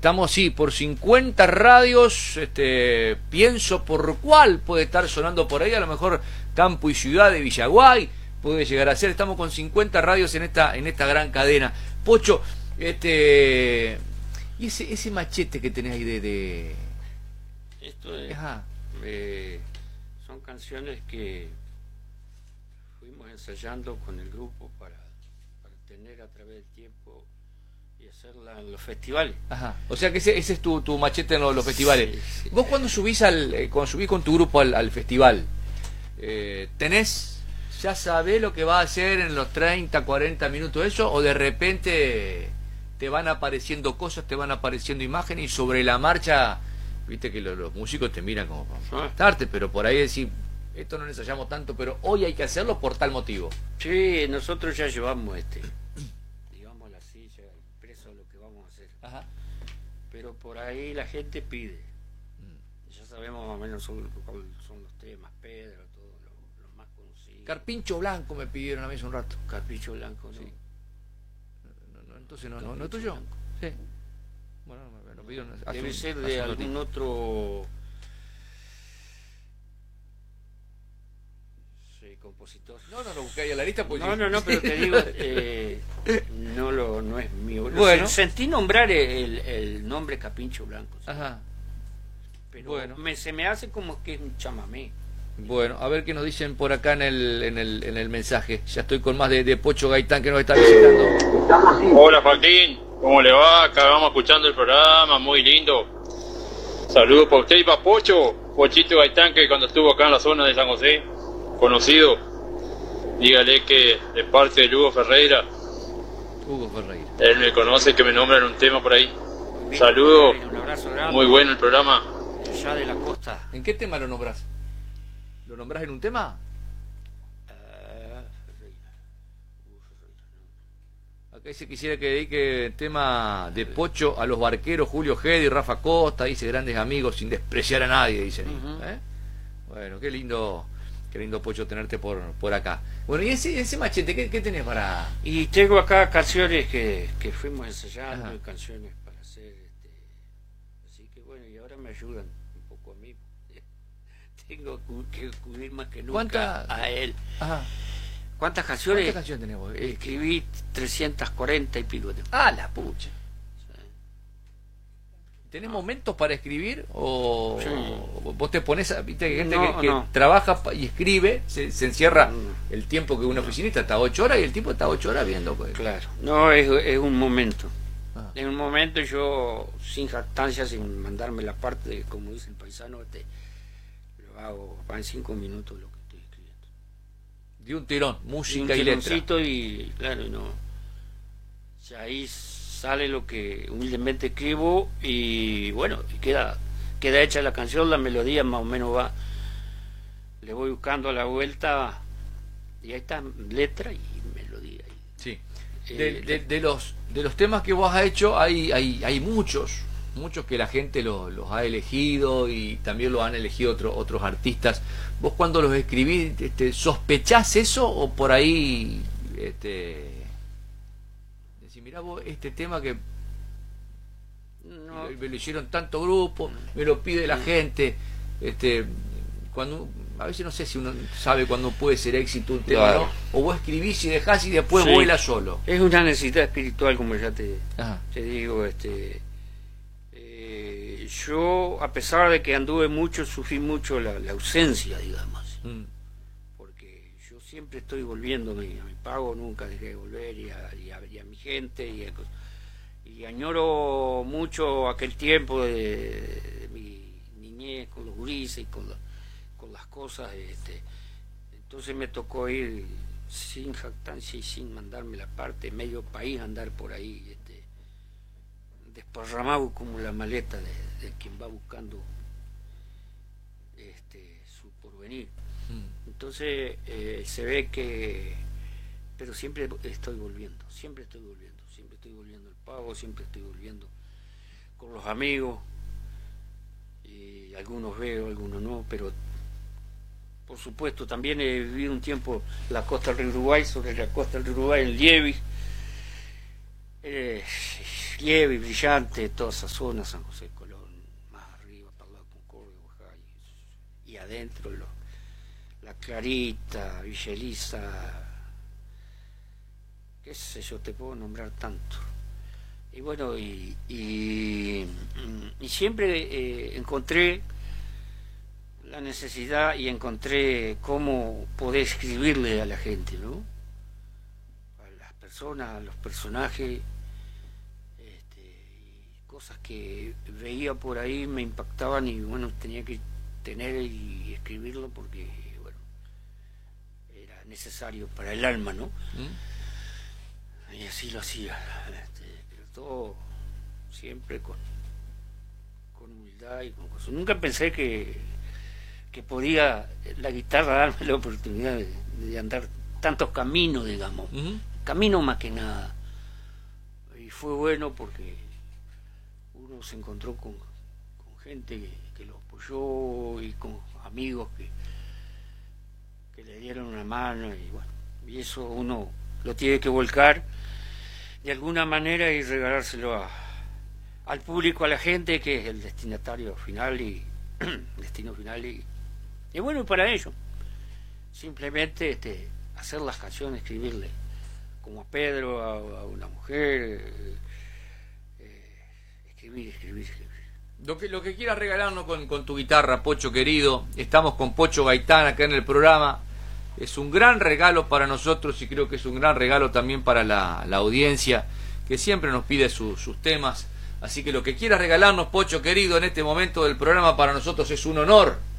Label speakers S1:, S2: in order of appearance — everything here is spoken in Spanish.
S1: Estamos, sí, por 50 radios, pienso por cuál puede estar sonando por ahí, a lo mejor Campo y Ciudad de Villaguay, puede llegar a ser, estamos con 50 radios en esta gran cadena. Pocho, y ese machete que tenés ahí de...
S2: Esto es, son canciones que fuimos ensayando con el grupo para tener a través del tiempo y hacerla en los festivales.
S1: Ajá. O sea que ese es tu machete en los festivales.
S2: Sí, sí.
S1: Vos cuando subís con tu grupo al festival, ya sabés lo que va a hacer en los 30, 40 minutos eso, o de repente te van apareciendo cosas, te van apareciendo imágenes y sobre la marcha, viste que los músicos te miran como para matarte, pero por ahí decís, esto no lo ensayamos tanto, pero hoy hay que hacerlo por tal motivo.
S2: Sí, nosotros ya llevamos digamos la silla impreso lo que vamos a hacer.
S1: Ajá.
S2: Pero por ahí la gente pide. Ya sabemos más o menos cuáles son los temas, Pedro, todos los más conocidos.
S1: Carpincho Blanco me pidieron a mí hace un rato.
S2: Carpincho Blanco, ¿no?
S1: Sí. Entonces no es tuyo.
S2: Blanco.
S1: Sí. Bueno, me lo pidieron
S2: Debe ser de algún otro compositor.
S1: No lo busqué ahí en la lista porque
S2: No, pero te digo, no es mío.
S1: Bueno.
S2: Sentí nombrar el nombre Carpincho Blanco. ¿Sí?
S1: Ajá.
S2: Pero
S1: bueno.
S2: se me hace como que es un chamamé.
S1: Bueno, a ver qué nos dicen por acá en el mensaje. Ya estoy con más de Pocho Gaitán que nos está visitando.
S3: Hola Joaquín, ¿cómo le va? Acá vamos escuchando el programa, muy lindo. Saludos para usted y para Pochito Gaitán, que cuando estuvo acá en la zona de San José, conocido. Dígale que de parte de Hugo Ferreira.
S1: Hugo Ferreira.
S3: Él me conoce, que me nombran un tema por ahí. Saludos,
S2: Un abrazo grande.
S3: muy bueno el programa.
S2: Allá de la costa.
S1: ¿En qué tema lo nombrás? ¿Lo nombrás en un tema? Acá dice quisiera que dedique el tema de Pocho a los barqueros Julio Gedi y Rafa Costa, dice grandes amigos sin despreciar a nadie, dicen. Bueno, qué lindo Pocho tenerte por acá. Bueno, y ese machete, ¿qué tenés para...?
S2: Y tengo acá canciones que fuimos ensayando.
S1: Ajá.
S2: Y canciones para hacer, así que bueno, y ahora me ayudan un poco a mí. Tengo que acudir más que nunca a él.
S1: Ajá.
S2: ¿Cuántas canciones?
S1: ¿Cuántas canciones tenés vos?
S2: Escribí 340 y pico.
S1: Ah, la pucha. ¿Tenés momentos para escribir? ¿O
S2: Sí.
S1: vos te pones, viste que hay gente
S2: No,
S1: que
S2: no.
S1: trabaja y escribe, se encierra el tiempo que un oficinista está 8 horas y el tipo está 8 horas viendo? Pues.
S2: Claro, no, es un momento.
S1: Ah.
S2: En un momento yo, sin jactancia, sin mandarme la parte, como dice el paisano, lo hago, va en 5 minutos lo que estoy escribiendo.
S1: De un tirón, música
S2: Un
S1: y letra.
S2: tironcito y claro, no. Ya ahí sale lo que humildemente escribo y bueno, y queda hecha la canción, la melodía más o menos va, le voy buscando a la vuelta y ahí está letra y melodía.
S1: Sí. De los temas que vos has hecho hay muchos que la gente los ha elegido y también lo han elegido otros artistas. ¿Vos cuando los escribís sospechás eso o por ahí decís, mirá vos este tema que
S2: No,
S1: me lo hicieron tanto grupo, me lo pide la gente, cuando a veces no sé si uno sabe cuándo puede ser éxito un tema,
S2: claro.
S1: ¿no? O vos escribís y dejás y después
S2: Sí.
S1: vuela solo.
S2: Es una necesidad espiritual, como ya te digo. Yo, a pesar de que anduve mucho, sufrí mucho la ausencia, digamos. Porque yo siempre estoy volviendo a mi pago, nunca dejé de volver, y a mi gente, y añoro mucho aquel tiempo de mi niñez con los gurises y con las cosas. Entonces me tocó ir sin jactancia y sin mandarme la parte, medio país andar por ahí, desparramado como la maleta de quien va buscando su porvenir. Entonces se ve que, pero siempre estoy volviendo al pago, siempre estoy volviendo con los amigos, y algunos veo, algunos no, pero por supuesto también he vivido un tiempo la costa del Uruguay, sobre la costa del Uruguay, en Liebig. relieve brillante, toda esa zona, San José Colón, más arriba, para el lado de Concordia, Oaxaca, y adentro la Clarita, Villa Elisa, qué sé yo, te puedo nombrar tanto. Y bueno, y siempre encontré la necesidad y encontré cómo poder escribirle a la gente, ¿no? A las personas, a los personajes, y cosas que veía por ahí me impactaban y bueno, tenía que tener y escribirlo porque, bueno, era necesario para el alma, ¿no? Y así lo hacía, pero todo siempre con humildad y con cosas. Nunca pensé que podía la guitarra darme la oportunidad de andar tantos caminos, digamos, camino más que nada. Y fue bueno porque uno se encontró con gente que lo apoyó y con amigos que le dieron una mano y bueno, y eso uno lo tiene que volcar de alguna manera y regalárselo al público, a la gente que es el destinatario final y destino final y bueno, para ello simplemente hacer las canciones, escribirle como a Pedro, a una mujer, escribir.
S1: Lo que quieras regalarnos con tu guitarra, Pocho querido. Estamos con Pocho Gaitán acá en el programa. Es un gran regalo para nosotros y creo que es un gran regalo también para la audiencia que siempre nos pide sus temas. Así que lo que quieras regalarnos, Pocho querido, en este momento del programa para nosotros es un honor.